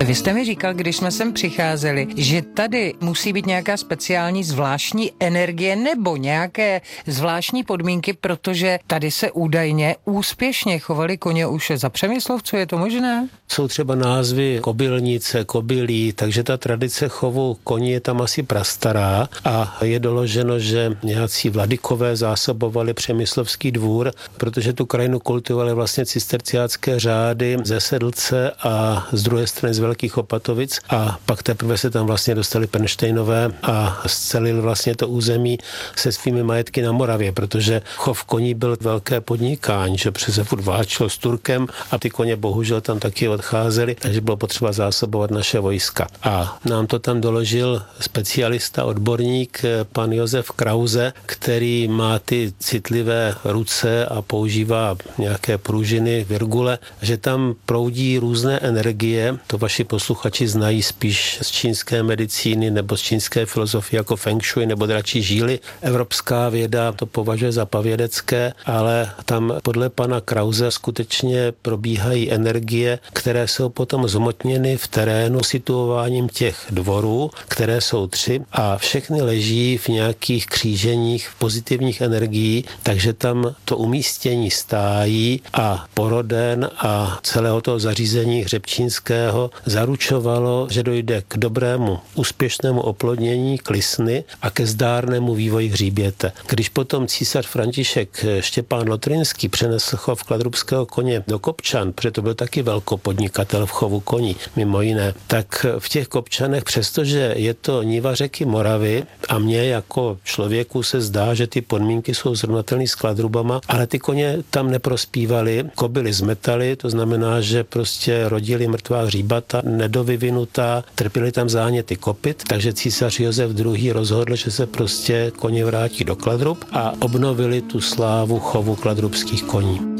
Vy jste mi říkal, když jsme sem přicházeli, že tady musí být nějaká speciální zvláštní energie nebo nějaké zvláštní podmínky, protože tady se údajně úspěšně chovali koně už za Přemyslovců, je to možné? Jsou třeba názvy kobylnice, kobylí, takže ta tradice chovu koní je tam asi prastará a je doloženo, že nějací vladykové zásobovali Přemyslovský dvůr, protože tu krajinu kultivovali vlastně cisterciácké řády ze Sedlce a z druhé strany z Velkých Opatovic a pak teprve se tam vlastně dostali Pernštejnové a scelili vlastně to území se svými majetky na Moravě, protože chov koní byl velké podnikání, že přece furt válčilo s Turkem a ty koně bohužel tam taky odcházeli, takže bylo potřeba zásobovat naše vojska. A nám to tam doložil specialista, odborník, pan Josef Krause, který má ty citlivé ruce a používá nějaké pružiny, virgule, že tam proudí různé energie, to vaši posluchači znají spíš z čínské medicíny nebo z čínské filozofie jako feng shui nebo dračí žíly. Evropská věda to považuje za pavědecké, ale tam podle pana Krause skutečně probíhají energie, které jsou potom zhmotněny v terénu situováním těch dvorů, které jsou 3 a všechny leží v nějakých kříženích pozitivních energií, takže tam to umístění stájí a poroden a celého toho zařízení hřebčínského zaručovalo, že dojde k dobrému, úspěšnému oplodnění klisny a ke zdárnému vývoji hříběte. Když potom císař František Štěpán Lotrinský přenesl chov kladrubského koně do Kopčan, protože to byl taky velkopodnikatel v chovu koní, mimo jiné, tak v těch Kopčanech, přestože je to niva řeky Moravy a mně jako člověku se zdá, že ty podmínky jsou srovnatelné s Kladrubama, ale ty koně tam neprospívaly, kobyly zmetaly, to znamená, že prostě rodili mrtvá hříbata, nedovyvinutá, trpěli tam záněty kopyt, takže císař Josef II. Rozhodl, že se prostě koně vrátí do Kladrub a obnovili tu slávu chovu kladrubských koní.